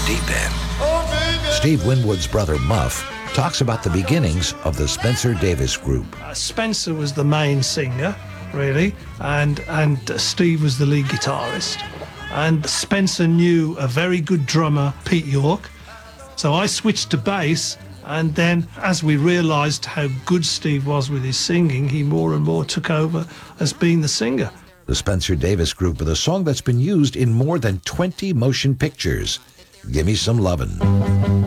deep end. Steve Winwood's brother Muff talks about the beginnings of the Spencer Davis Group. Spencer was the main singer, really, and Steve was the lead guitarist. And Spencer knew a very good drummer, Pete York. So I switched to bass, and then as we realised how good Steve was with his singing, he more and more took over as being the singer. The Spencer Davis Group with a song that's been used in more than 20 motion pictures, Gimme Some Lovin'.